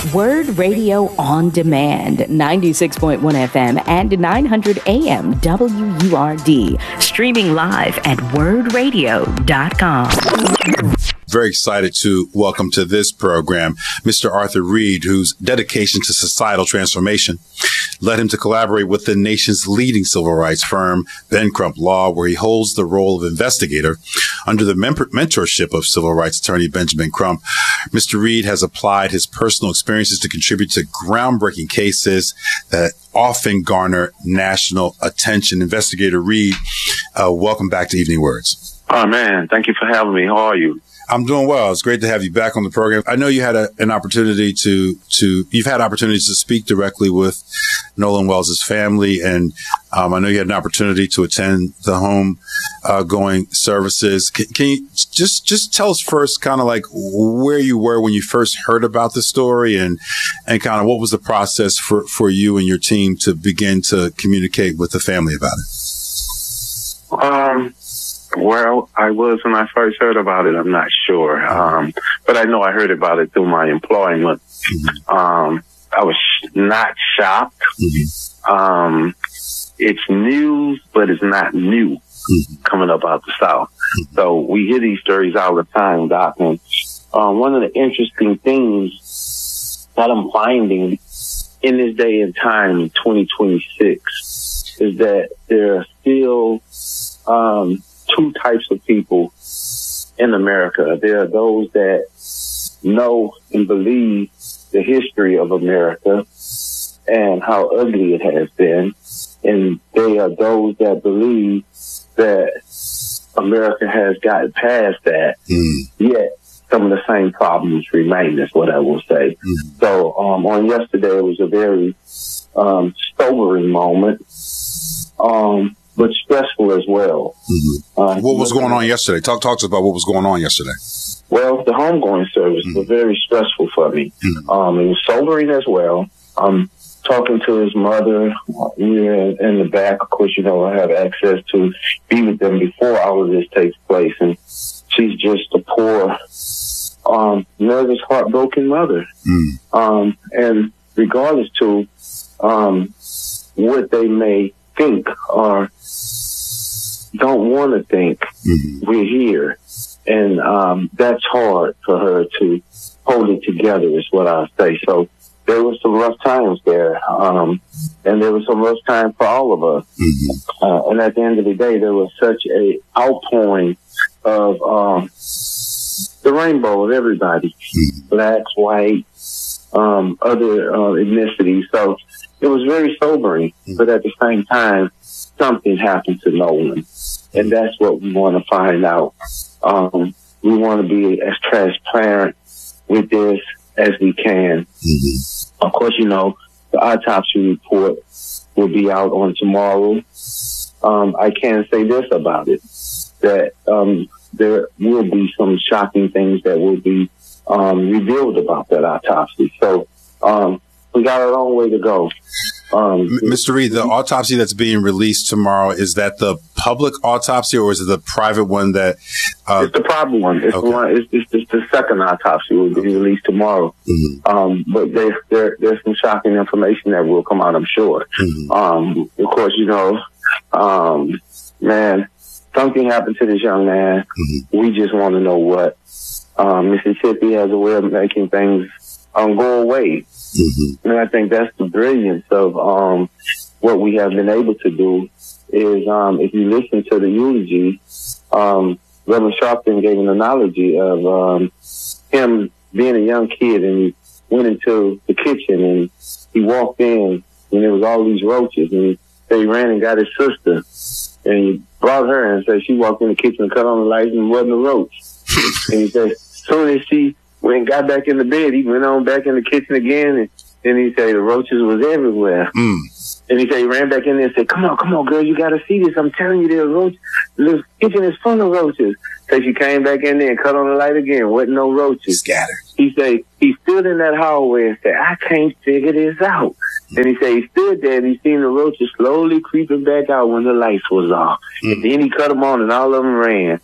Word Radio on Demand, 96.1 FM and 900 AM WURD. Streaming live at wordradio.com. Very excited to welcome to this program Mr. Arthur Reed, whose dedication to societal transformation led him to collaborate with the nation's leading civil rights firm, Ben Crump Law, where he holds the role of investigator under the mentorship of civil rights attorney Benjamin Crump. Mr. Reed has applied his personal experiences to contribute to groundbreaking cases that often garner national attention. Investigator Reed, welcome back to Evening Words. Oh, man. Thank you for having me. How are you? I'm doing well. It's great to have you back on the program. I know you had an opportunity you've had opportunities to speak directly with Nolan Wells' family. And, I know you had an opportunity to attend the home, going services. Can you just tell us first kind of like where you were when you first heard about the story and kind of what was the process for you and your team to begin to communicate with the family about it? Well, I was when I first heard about it. I'm not sure. But I know I heard about it through my employment. I was not shocked. It's news, but it's not new coming up out the South. So we hear these stories all the time, Doc. And one of the interesting things that I'm finding in this day and time in 2026 is that there are still two types of people in America. There are those that know and believe the history of America and how ugly it has been. And they are those that believe that America has gotten past that. Yet some of the same problems remain, is what I will say. So on yesterday, it was a very sobering moment. But stressful as well. What was going on yesterday? Talk to us about what was going on yesterday. Well, the homegoing service was very stressful for me. It was sobering as well. Talking to his mother, we were in the back. Of course, I have access to be with them before all of this takes place. And she's just a poor, nervous, heartbroken mother. And regardless to what they may think or don't want to think, we're here. And that's hard for her to hold it together, is what I'll say. So there were some rough times there. And there was some rough time for all of us. And at the end of the day, there was such a outpouring of the rainbow of everybody. Blacks, whites, other ethnicities. So it was very sobering, but at the same time, something happened to Nolan. And that's what we want to find out. We want to be as transparent with this as we can. Of course, the autopsy report will be out on tomorrow. I can say this about it, that there will be some shocking things that will be revealed about that autopsy. So we got a long way to go. Mr. Reed, the autopsy that's being released tomorrow, is that the public autopsy or is it the private one that... it's the private one. It's the second autopsy will be released tomorrow. But there's some shocking information that will come out, I'm sure. Of course, man, something happened to this young man. We just want to know what. Mississippi has a way of making things go away. And I think that's the brilliance of what we have been able to do is if you listen to the eulogy, Reverend Sharpton gave an analogy of him being a young kid, and he went into the kitchen and he walked in and there was all these roaches, and he ran and got his sister and he brought her and said she walked in the kitchen and cut on the lights and wasn't a roach. And he said, as soon as she went and got back in the bed, he went on back in the kitchen again, and he said the roaches was everywhere. And he said he ran back in there and said, come on, girl, you got to see this. I'm telling you, there's roaches. The kitchen is full of roaches. So she came back in there and cut on the light again. Wasn't no roaches. Scattered. He said he stood in that hallway and said, I can't figure this out. And he said he stood there and he seen the roaches slowly creeping back out when the lights was off. And then he cut them on and all of them ran.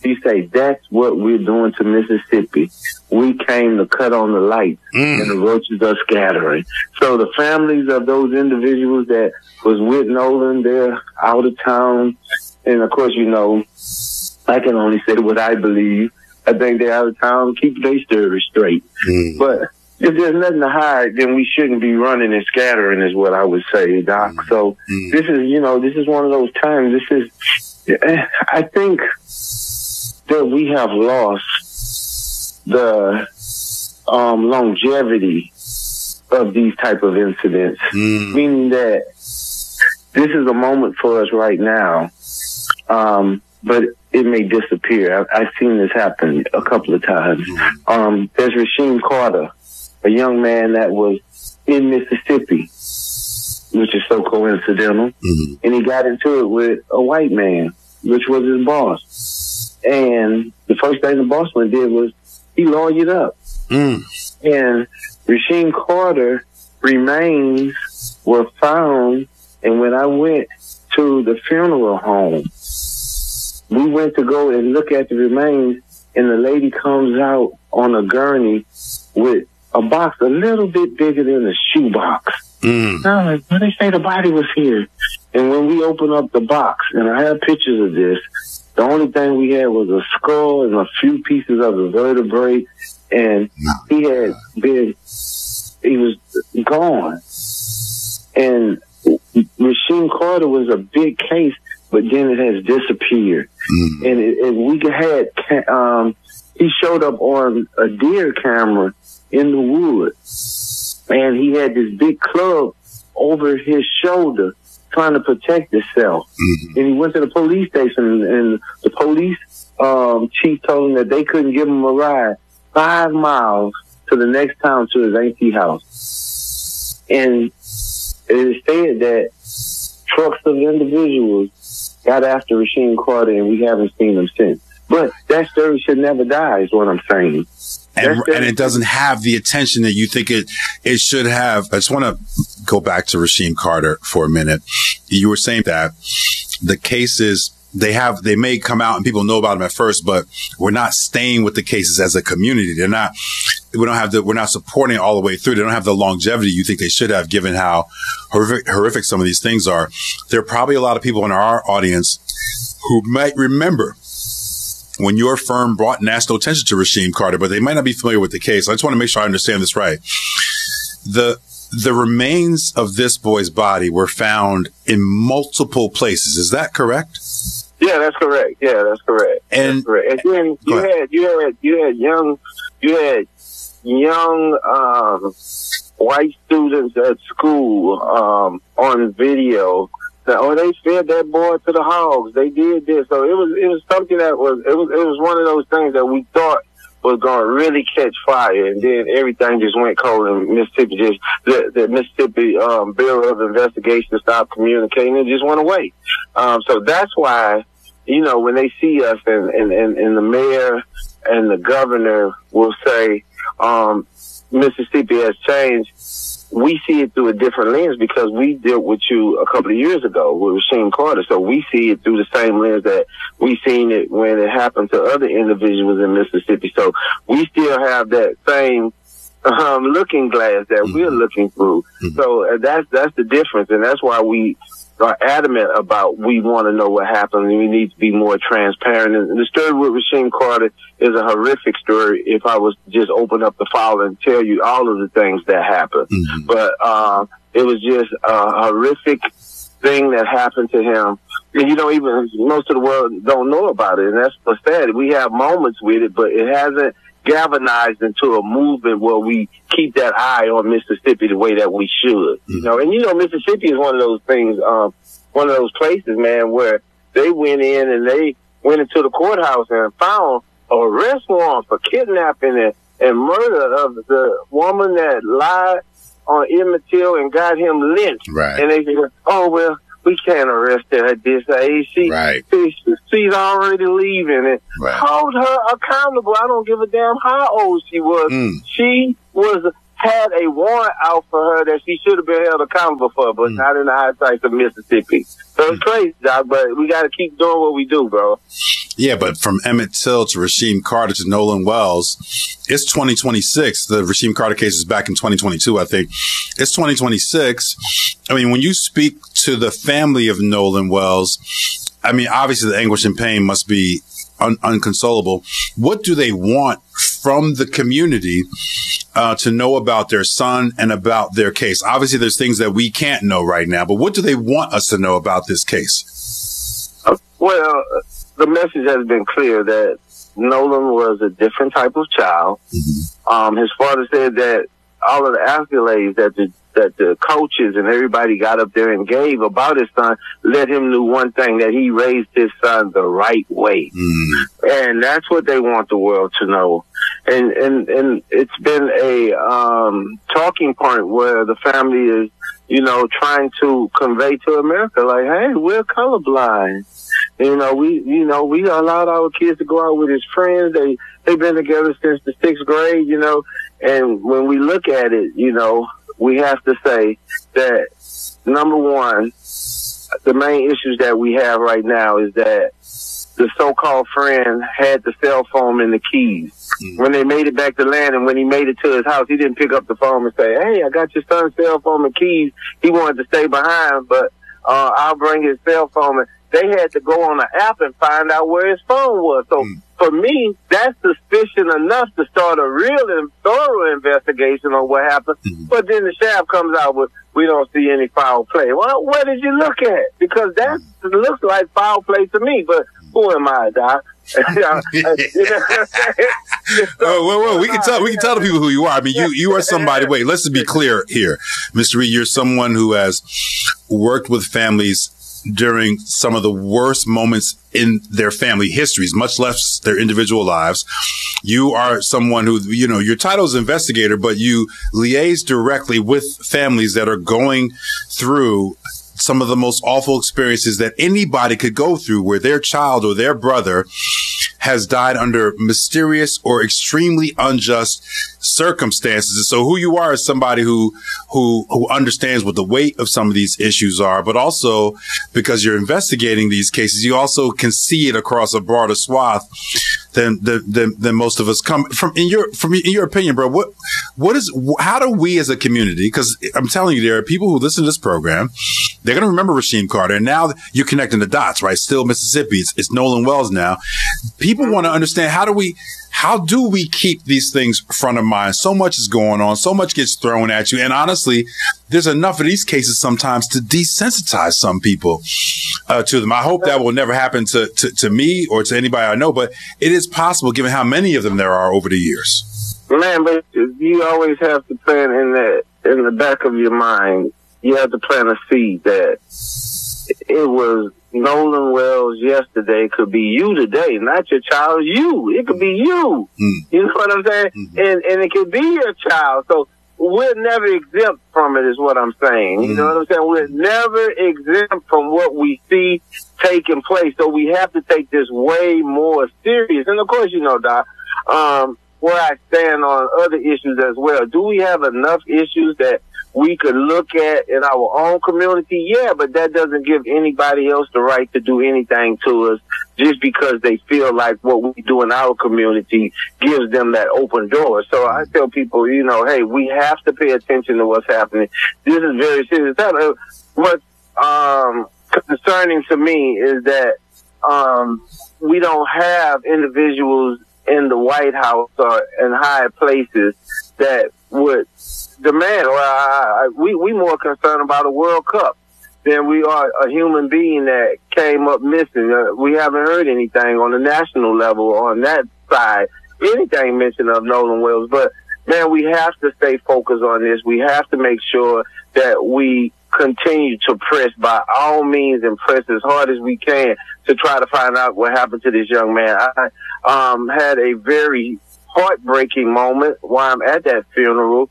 He say, that's what we're doing to Mississippi. We came to cut on the lights and the roaches are scattering. So the families of those individuals that was with Nolan, they're out of town. And of course, you know, I can only say what I believe. I think they're out of town, keep their story straight. But if there's nothing to hide, then we shouldn't be running and scattering is what I would say, Doc. So this is, you know, this is one of those times. I think that we have lost the longevity of these type of incidents, meaning that this is a moment for us right now, but it may disappear. I've seen this happen a couple of times. There's Rasheem Carter, a young man that was in Mississippi, which is so coincidental, and he got into it with a white man, which was his boss. And the first thing the bossman did was he lawyered up. And Rasheem Carter remains were found. And when I went to the funeral home, we went to go and look at the remains, and the lady comes out on a gurney with a box a little bit bigger than a shoebox. And I was like, well, they say the body was here. And when we opened up the box, and I have pictures of this, the only thing we had was a skull and a few pieces of the vertebrae, and he was gone. And Rasheem Carter was a big case, but then it has disappeared. And he showed up on a deer camera in the woods, and he had this big club over his shoulder trying to protect himself. And he went to the police station, and the police chief told him that they couldn't give him a ride 5 miles to the next town to his auntie house. And it is said that trucks of individuals got after Rasheem Carter, and we haven't seen him since. But that story should never die, is what I'm saying. And it doesn't have the attention that you think it should have. I just want to go back to Rasheem Carter for a minute. You were saying that the cases, they may come out and people know about them at first, but we're not staying with the cases as a community. We're not supporting it all the way through. They don't have the longevity you think they should have, given how horrific some of these things are. There are probably a lot of people in our audience who might remember when your firm brought national attention to Rasheem Carter, but they might not be familiar with the case. I just want to make sure I understand this right. The remains of this boy's body were found in multiple places. Is that correct? Yeah, that's correct. And then you had young white students at school on video. They fed that boy to the hogs. They did this. So it was something that was one of those things that we thought was going to really catch fire, and then everything just went cold, and Mississippi the Mississippi Bureau of Investigation stopped communicating and just went away. So that's why, you know, when they see us and the mayor and the governor will say, Mississippi has changed, we see it through a different lens because we dealt with you a couple of years ago with Rasheem Carter. So we see it through the same lens that we seen it when it happened to other individuals in Mississippi. So we still have that same looking glass that we're looking through. So that's the difference, and that's why we are adamant about we want to know what happened, and we need to be more transparent. And the story with Rasheem Carter is a horrific story if I was to just open up the file and tell you all of the things that happened. But it was just a horrific thing that happened to him. And, you know, even most of the world don't know about it, and that's what's sad. We have moments with it, but it hasn't galvanized into a movement where we keep that eye on Mississippi the way that we should. You know, and you know, Mississippi is one of those things, one of those places, man, where they went in and they went into the courthouse and found an arrest warrant for kidnapping and murder of the woman that lied on Emmett Till and got him lynched. Right. And they said, oh, well, we can't arrest her at this age. She's already leaving. And hold her accountable. I don't give a damn how old she was. She was had a warrant out for her that she should have been held accountable for, but not in the high sites of Mississippi. So it's crazy, Doc, but we got to keep doing what we do, bro. Yeah, but from Emmett Till to Rasheem Carter to Nolan Wells, it's 2026. The Rasheem Carter case is back in 2022, I think. It's 2026. I mean, when you speak to the family of Nolan Wells, I mean, obviously the anguish and pain must be unconsolable. What do they want from the community to know about their son and about their case? Obviously, there's things that we can't know right now, but what do they want us to know about this case? Well, the message has been clear that Nolan was a different type of child. His father said that all of the accolades that the coaches and everybody got up there and gave about his son let him know one thing, that he raised his son the right way. And that's what they want the world to know. And it's been a talking point where the family is, trying to convey to America, like, hey, we're colorblind. We allowed our kids to go out with his friends. They've been together since the 6th grade, and when we look at it, we have to say that, number one, the main issues that we have right now is that the so-called friend had the cell phone and the keys. When they made it back to land, and when he made it to his house, he didn't pick up the phone and say, hey, I got your son's cell phone and keys. He wanted to stay behind, but I'll bring his cell phone. And they had to go on an app and find out where his phone was. So for me, that's suspicion enough to start a real and thorough investigation on what happened. But then the sheriff comes out with, we don't see any foul play. Well, what did you look at? Because that looks like foul play to me, but who am I, Doc? Well, we can tell the people who you are. I mean, you are somebody. Wait, let's be clear here, Mr. Reed. You're someone who has worked with families during some of the worst moments in their family histories, much less their individual lives. You are someone who, your title is investigator, but you liaise directly with families that are going through some of the most awful experiences that anybody could go through, where their child or their brother has died under mysterious or extremely unjust circumstances. And so who you are is somebody who understands what the weight of some of these issues are, but also because you're investigating these cases, you also can see it across a broader swath than most of us come from. In your opinion, bro, how do we as a community, because I'm telling you, there are people who listen to this program, they're going to remember Rasheem Carter, and now you're connecting the dots, right? Still Mississippi. It's Nolan Wells now. People want to understand, how do we keep these things front of mind? So much is going on. So much gets thrown at you. And honestly, there's enough of these cases sometimes to desensitize some people to them. I hope that will never happen to me or to anybody I know, but it is possible given how many of them there are over the years. Man, but you always have to plan in the back of your mind. You have to plant a seed that it was Nolan Wells yesterday, could be you today, not your child, you. It could be you. You know what I'm saying? And it could be your child. So we're never exempt from it, is what I'm saying. You know what I'm saying? We're never exempt from what we see taking place. So we have to take this way more serious. And of course, Doc, where I stand on other issues as well. Do we have enough issues that we could look at in our own community? Yeah, but that doesn't give anybody else the right to do anything to us just because they feel like what we do in our community gives them that open door. So I tell people, hey, we have to pay attention to what's happening. This is very serious. What's concerning to me is that we don't have individuals in the White House or in high places that would demand, we more concerned about a World Cup than we are a human being that came up missing. We haven't heard anything on the national level on that side, anything mentioned of Nolan Wells. But, man, we have to stay focused on this. We have to make sure that we continue to press by all means and press as hard as we can to try to find out what happened to this young man. I had a very heartbreaking moment while I'm at that funeral.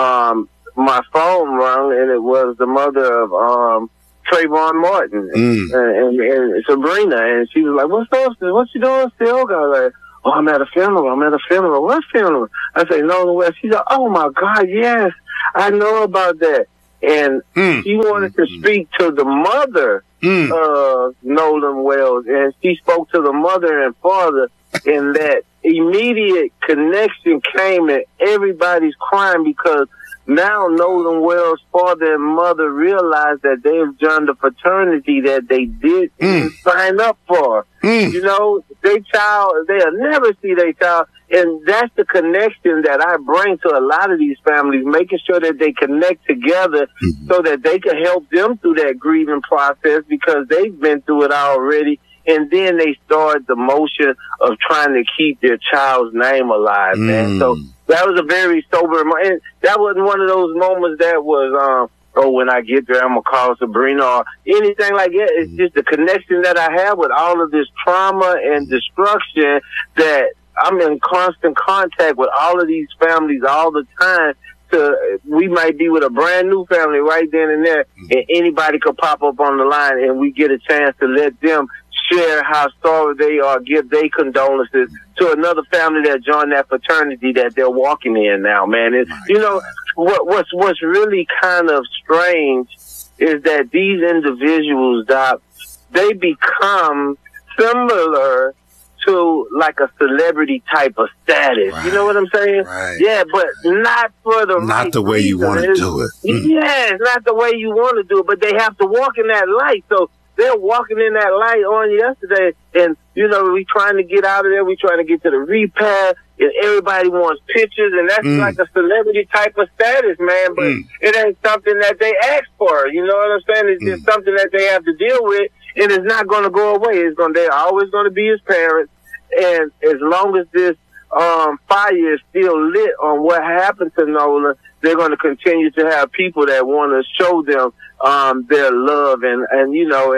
My phone rang, and it was the mother of Trayvon Martin and Sabrina, and she was like, "What's up? What you doing still?" I was like, "Oh, I'm at a funeral. I'm at a funeral. What funeral?" I say, "Nolan Wells." She said, "Oh my God, yes, I know about that." And she wanted to speak to the mother of Nolan Wells, and she spoke to the mother and father, and that immediate connection came, and everybody's crying because now Nolan Wells' father and mother realized that they've joined a fraternity that they didn't sign up for. You know, they'll never see their child. And that's the connection that I bring to a lot of these families, making sure that they connect together so that they can help them through that grieving process because they've been through it already. And then they start the motion of trying to keep their child's name alive, man. So that was a very sober moment. And that wasn't one of those moments that was, when I get there, I'm going to call Sabrina or anything like that. It's just the connection that I have with all of this trauma and destruction that I'm in constant contact with all of these families all the time. We might be with a brand new family right then and there, and anybody could pop up on the line, and we get a chance to let them share how sorry they are, give their condolences to another family that joined that fraternity that they're walking in now, man. What's really kind of strange is that these individuals, Doc, they become similar to like a celebrity type of status. Right. You know what I'm saying? Right. Yeah, but not for the not the way you want to do it. Yeah, it's not the way you want to do it, but they have to walk in that light. So they're walking in that light on yesterday, and, you know, we trying to get out of there. We trying to get to the repast, and everybody wants pictures, and that's like a celebrity type of status, man, but it ain't something that they ask for. You know what I'm saying? It's just something that they have to deal with, and it's not going to go away. They're always going to be his parents, and as long as this fire is still lit on what happened to Nolan, they're going to continue to have people that want to show them their love and you know,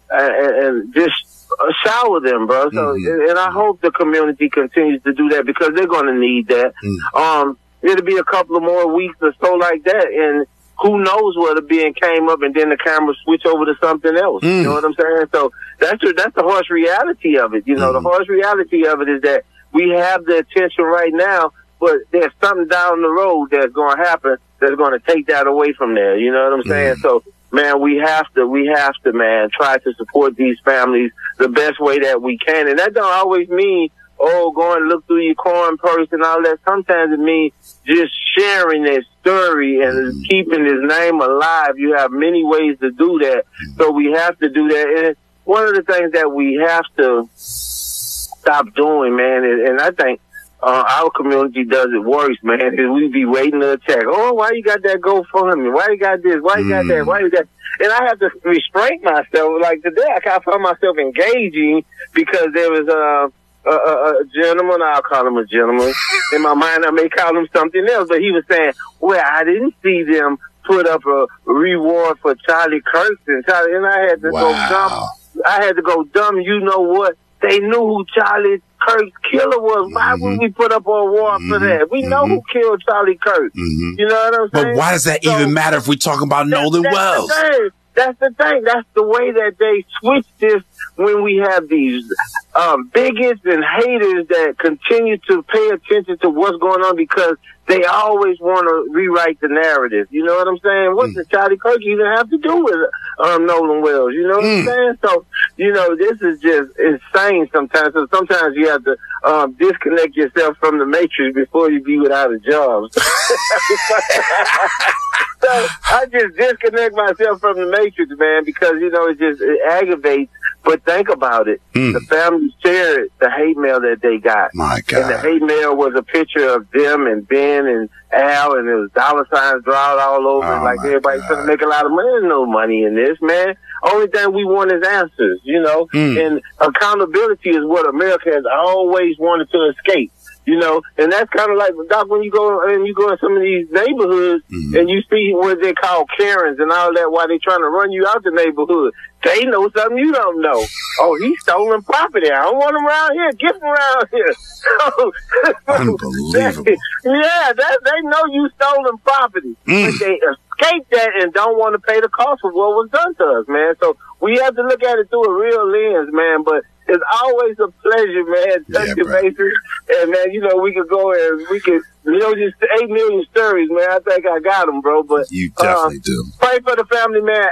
and just shower them, bro. So, and I hope the community continues to do that because they're going to need that. It'll be a couple of more weeks or so like that, and who knows what'll be and came up, and then the camera switch over to something else. You know what I'm saying? So that's the harsh reality of it. You know, the harsh reality of it is that we have the attention right now, but there's something down the road that's going to happen that's going to take that away from there. You know what I'm saying? So, man, we have to, man, try to support these families the best way that we can. And that don't always mean, go and look through your corn purse and all that. Sometimes it means just sharing their story and keeping his name alive. You have many ways to do that. So we have to do that. And one of the things that we have to stop doing, man, and I think our community does it worse, man, is we be waiting to attack. Oh, why you got that GoFundMe? Why you got this? Why you got that? Why you got... And I have to restrain myself. Like today, I found myself engaging because there was a gentleman, I'll call him a gentleman. In my mind, I may call him something else, but he was saying, well, I didn't see them put up a reward for Charlie Kirk. And I had to go dumb. I had to go dumb. You know what? They knew who Charlie Kirk's killer was. Why would we put up a award for that? We know who killed Charlie Kirk. You know what I'm saying? But why does that even matter if we're talking about Nolan Wells? That's the thing. That's the way that they switch this when we have these bigots and haters that continue to pay attention to what's going on because they always want to rewrite the narrative. You know what I'm saying? What does Charlie Kirk even have to do with Nolan Wells? You know what I'm saying? So, you know, this is just insane sometimes. So sometimes you have to disconnect yourself from the matrix before you be without a job. So I just disconnect myself from the matrix, man, because, you know, it aggravates. But think about it. The family shared the hate mail that they got. My God. And the hate mail was a picture of them and Ben and Al, and there was dollar signs drawn all over it. Like everybody's trying to make a lot of money. There's no money in this, man. Only thing we want is answers, you know. And accountability is what America has always wanted to escape. You know, and that's kind of like, Doc, when you go in some of these neighborhoods and you see what they call Karens and all that, why they trying to run you out the neighborhood. They know something you don't know. Oh, he's stolen property. I don't want him around here. Get him around here. Unbelievable. They know you stolen property. But they escape that and don't want to pay the cost for what was done to us, man. So we have to look at it through a real lens, man. But It's always a pleasure, man. Touching bases. And, man, you know, we could go and we could, 8 million stories, man. I think I got them, bro. But you definitely do. Pray for the family, man.